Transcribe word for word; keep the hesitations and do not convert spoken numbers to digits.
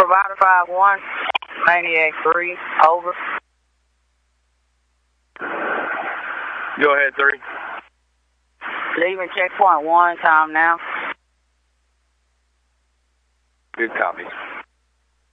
Provider five one, Maniac three, over. Go ahead, three. Leaving checkpoint one, time now. Good copy.